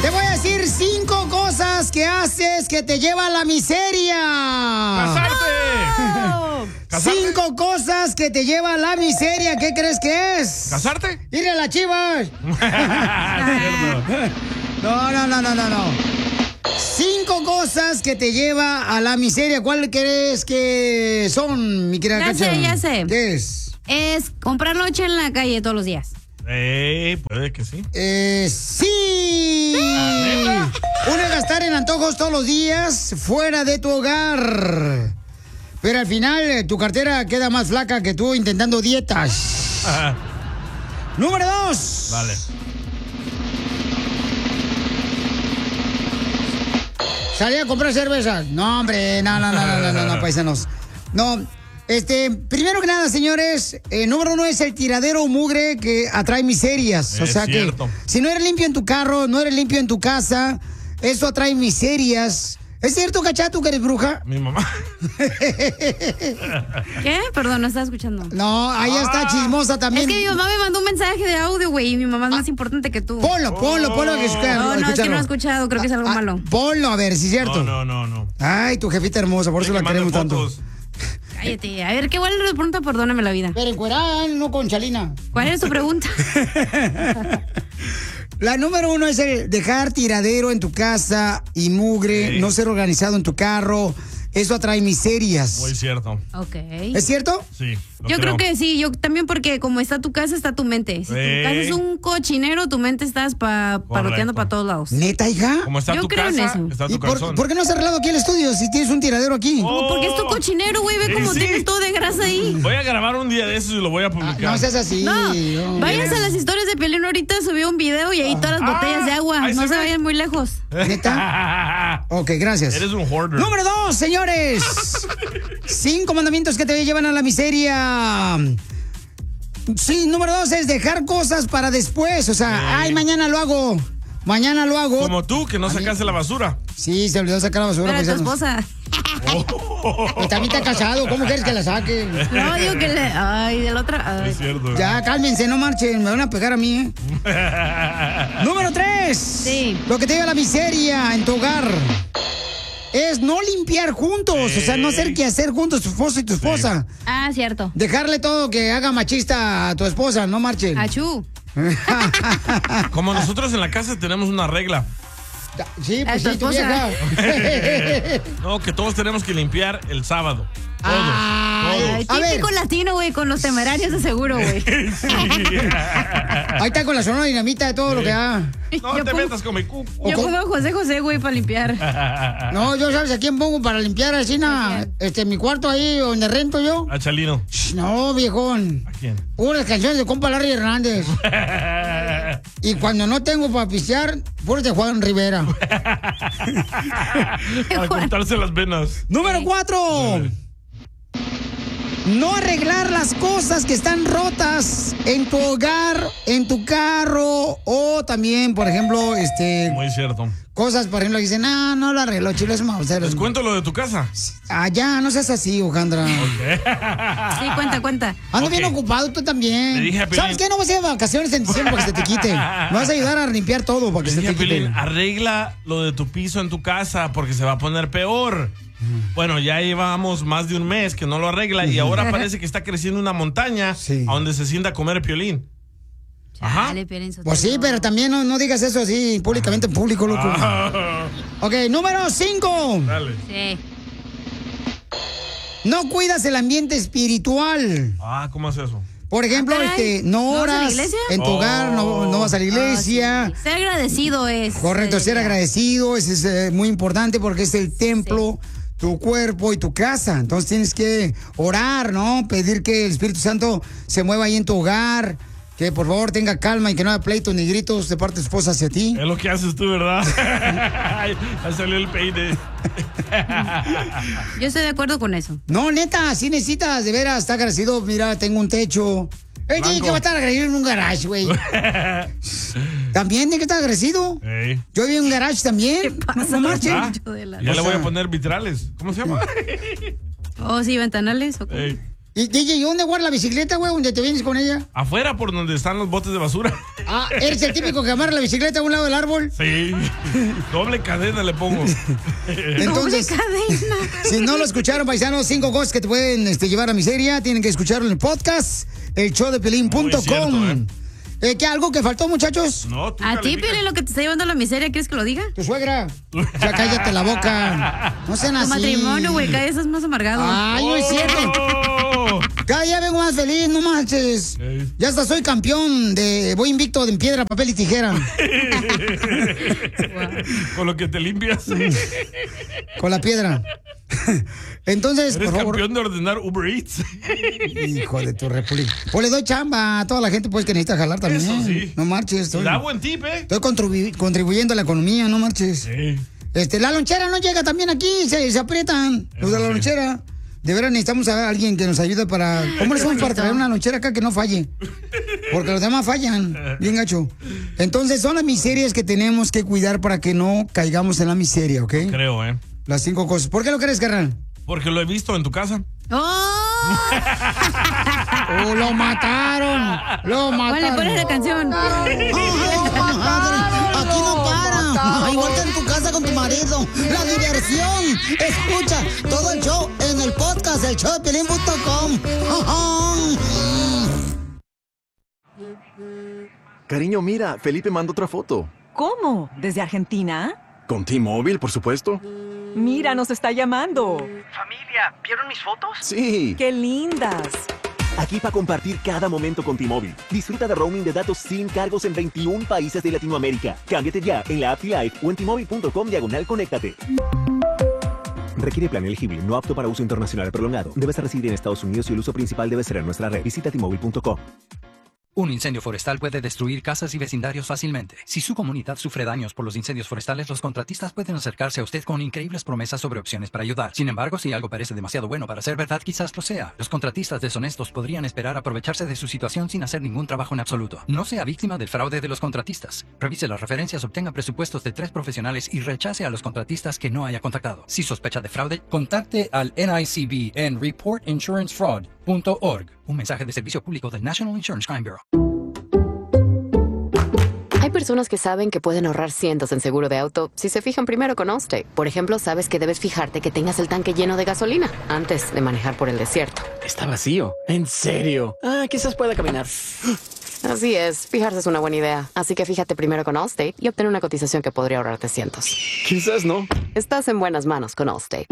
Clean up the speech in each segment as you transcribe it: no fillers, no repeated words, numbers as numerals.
Te voy a decir 5 cosas que haces que te lleva a la miseria. ¡Casarte! 5 cosas que te lleva a la miseria. ¿Qué crees que es? ¿Casarte? ¡Ir a las Chivas! No. 5 cosas que te lleva a la miseria. ¿Cuál crees que son, mi querida Cacha? Ya sé. ¿Qué es? Es comprar lonche en la calle todos los días. Puede que sí. ¡Sí! Uno es gastar en antojos todos los días fuera de tu hogar. Pero al final tu cartera queda más flaca que tú intentando dietas. Número 2. Vale. Salí a comprar cervezas. No, hombre, no, paisanos. No, primero que nada, señores, número 1 es el tiradero mugre que atrae miserias. O sea cierto. que si no eres limpio en tu carro, no eres limpio en tu casa, eso atrae miserias. ¿Es cierto, Cacha, tú que eres bruja? Mi mamá. ¿Qué? Perdón, no estaba escuchando. No, ahí está chismosa también. Es que mi mamá me mandó un mensaje de audio, güey, y mi mamá es más importante que tú. Ponlo, que escucha. No, es que no he escuchado, creo que es algo malo. Ponlo, a ver, si es cierto. No. Ay, tu jefita hermosa, por eso la queremos tanto. Cállate. A ver, ¿qué igual le pregunta? Perdóname la vida. Pero encuerada, no con chalina. ¿Cuál es tu pregunta? La número 1 es el dejar tiradero en tu casa y mugre, no ser organizado en tu carro. Eso atrae miserias. Muy cierto. Ok. ¿Es cierto? Sí. Yo creo que sí, yo también porque como está tu casa, está tu mente. Si tu casa es un cochinero, tu mente estás paroteando para todos lados. ¿Neta, hija? Como está yo tu creo casa, en eso. está tu corazón. ¿Por qué no has arreglado aquí el estudio si tienes un tiradero aquí? Porque es tu cochinero, güey, ve cómo tienes todo de grasa ahí. Voy a grabar un día de esos y lo voy a publicar. No seas así. No, váyanse a las historias de Piolín ahorita, subió un video y ahí todas las botellas de agua. No se vayan muy lejos. ¿Neta? Ok, gracias. Eres un hoarder. Número 2, señores. 5 mandamientos que te llevan a la miseria. Sí, número 2 es dejar cosas para después. O sea, mañana lo hago. Como tú, que no sacaste la basura. Sí, se olvidó sacar la basura. Pero tu esposa. Pues también está casado. ¿Cómo quieres que la saque? No, digo que Ay, del otro. Ay. Es cierto. Ya, cálmense, no marchen. Me van a pegar a mí, Número 3. Sí. Lo que te lleva a la miseria en tu hogar es no limpiar juntos. O sea, no hacer que hacer juntos tu esposo y tu esposa. Ah, cierto. Dejarle todo que haga machista a tu esposa, no marchen. Achú. Como nosotros en la casa tenemos una regla. Sí, pues sí, tu vieja. No, que todos tenemos que limpiar el sábado. Todos. Ay, típico latino, güey, con los temerarios de seguro, güey. Sí. Ahí está con la sonora dinamita de todo lo que da. No te metas con mi cuco. Yo pongo a José, güey, para limpiar. No, yo sabes a quién pongo para limpiar así mi cuarto ahí donde rento yo. A Chalino. No, viejón. ¿A quién? Puras canciones de compa Larry Hernández. Y cuando no tengo para pistear, puras de Juan Rivera. Para cortarse las venas. Número 4. No arreglar las cosas que están rotas en tu hogar, en tu carro o también, por ejemplo, Muy cierto. cosas, por ejemplo, que dicen, no lo arreglo, chilo, es mausero. ¿Les cuento lo de tu casa? Ya, no seas así, Ojandra. Sí, cuenta. Ando bien ocupado, tú también. Le dije a Piolín. ¿Sabes qué? No vas a ir de vacaciones en diciembre para que se te quite. Me vas a ayudar a limpiar todo para que se te quite. Piolín, arregla lo de tu piso en tu casa porque se va a poner peor. Bueno, ya llevamos más de un mes que no lo arregla y ahora parece que está creciendo una montaña a donde se sienta a comer Piolín. Ajá. Pues sí, pero también no digas eso así públicamente en público, loco. Ok, número 5. Dale. Sí. No cuidas el ambiente espiritual. ¿Cómo es eso? Por ejemplo, no oras en tu hogar, no vas a la iglesia. Sí. Ser agradecido es. Correcto, ser agradecido es muy importante porque es el templo, tu cuerpo y tu casa. Entonces tienes que orar, ¿no? Pedir que el Espíritu Santo se mueva ahí en tu hogar. Que por favor tenga calma y que no haya pleitos ni gritos de parte de tu esposa hacia ti. Es lo que haces tú, ¿verdad? Ya salió el peine. Yo estoy de acuerdo con eso. No, neta, sí necesitas de veras estar agradecido. Mira, tengo un techo. ¿Qué va a estar agradecido en un garage, güey? También tiene que estar agradecido. Yo vi un garage también. ¿Qué pasa? No marchen. Ya le voy a poner vitrales. ¿Cómo se llama? Oh, sí, ventanales. Okay. Y DJ, ¿y dónde guarda la bicicleta, güey? ¿Dónde te vienes con ella? Afuera, por donde están los botes de basura. Ah, ¿eres el típico que amarra la bicicleta a un lado del árbol? Sí. Doble cadena le pongo. Entonces, si no lo escucharon, paisanos, 5 cosas que te pueden llevar a miseria, tienen que escucharlo en el podcast, elshowdepiolín.com. ¿Qué algo que faltó, muchachos? No, tú a ti, Piolín, lo que te está llevando a la miseria, ¿quieres que lo diga? Tu suegra. Ya cállate la boca. No sean así. Tu matrimonio, güey, cada vez es más amargado. Ay, no es cierto. Cada día vengo más feliz, no manches. Ya hasta soy campeón voy invicto en piedra, papel y tijera. Con lo que te limpias. Con la piedra. Entonces, ¿eres por favor, campeón de ordenar Uber Eats? Hijo de tu república. Pues le doy chamba a toda la gente pues que necesita jalar también. Eso sí. No marches. Da buen tip, Estoy contribuyendo a la economía, no marches. Sí. La lonchera no llega también aquí, se aprietan los de la lonchera. De veras necesitamos a alguien que nos ayude para... ¿Cómo le hacemos para traer una lonchera acá que no falle? Porque los demás fallan, bien gacho. Entonces son las miserias que tenemos que cuidar para que no caigamos en la miseria, ¿ok? Creo, Las 5 cosas. ¿Por qué lo crees, carnal? Porque lo he visto en tu casa. ¡Oh! ¡Lo mataron! ¡Lo mataron! Vale, pones la canción. ¡Ay, madre! Aquí no para. Igual que en tu casa con tu marido. La diversión. Escucha todo el show en el podcast, elshowdepiolín.com. Cariño, mira, Felipe mandó otra foto. ¿Cómo? ¿Desde Argentina? Con T-Mobile, por supuesto. Mira, nos está llamando. Familia, ¿vieron mis fotos? Sí. ¡Qué lindas! Aquí para compartir cada momento con T-Mobile. Disfruta de roaming de datos sin cargos en 21 países de Latinoamérica. Cámbiate ya en la app T-Life o en T-Mobile.com/conéctate. Requiere plan elegible, no apto para uso internacional prolongado. Debes residir en Estados Unidos y el uso principal debe ser en nuestra red. Visita T-Mobile.com. Un incendio forestal puede destruir casas y vecindarios fácilmente. Si su comunidad sufre daños por los incendios forestales, los contratistas pueden acercarse a usted con increíbles promesas sobre opciones para ayudar. Sin embargo, si algo parece demasiado bueno para ser verdad, quizás lo sea. Los contratistas deshonestos podrían esperar aprovecharse de su situación sin hacer ningún trabajo en absoluto. No sea víctima del fraude de los contratistas. Revise las referencias, obtenga presupuestos de 3 profesionales y rechace a los contratistas que no haya contactado. Si sospecha de fraude, contacte al NICB en reportinsurancefraud.org. Un mensaje de servicio público del National Insurance Crime Bureau. Hay personas que saben que pueden ahorrar cientos en seguro de auto si se fijan primero con Allstate. Por ejemplo, sabes que debes fijarte que tengas el tanque lleno de gasolina antes de manejar por el desierto. Está vacío. ¿En serio? Quizás pueda caminar. Así es, fijarse es una buena idea. Así que fíjate primero con Allstate y obtén una cotización que podría ahorrarte cientos. Quizás no. Estás en buenas manos con Allstate.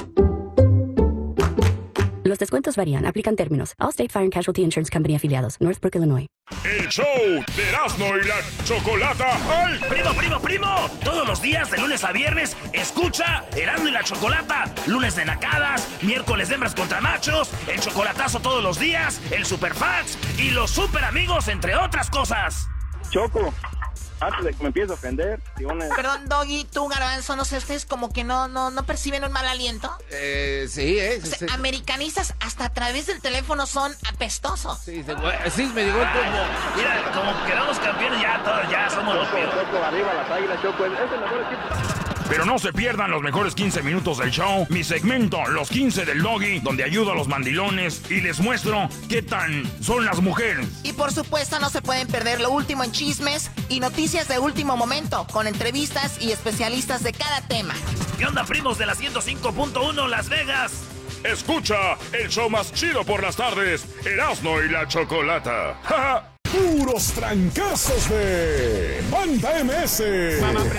Los descuentos varían. Aplican términos. Allstate Fire and Casualty Insurance Company afiliados. Northbrook, Illinois. El show de Erasmo y la Chocolata. ¡Ay! ¡Primo! Todos los días, de lunes a viernes, escucha Erasmo y la Chocolata. Lunes de nacadas, miércoles de hembras contra machos, el chocolatazo todos los días, el superfax y los super amigos, entre otras cosas. Choco, antes de que me empiece a ofender, Perdón, Doggy, tú, Garbanzo, no sé, ustedes como que no perciben un mal aliento. Sí, O sea, americanistas hasta a través del teléfono son apestosos. Sí, me llegó el turno. Mira, como quedamos campeones, ya somos los peores. Choco, arriba las águilas, Choco, es el mejor equipo. Pero no se pierdan los mejores 15 minutos del show, mi segmento, los 15 del Doggy, donde ayudo a los mandilones y les muestro qué tan son las mujeres. Y por supuesto no se pueden perder lo último en chismes y noticias de último momento, con entrevistas y especialistas de cada tema. ¿Qué onda, primos de la 105.1 Las Vegas? Escucha el show más chido por las tardes, Erasmo y la Chocolata. ¡Ja! Puros trancazos de Banda MS.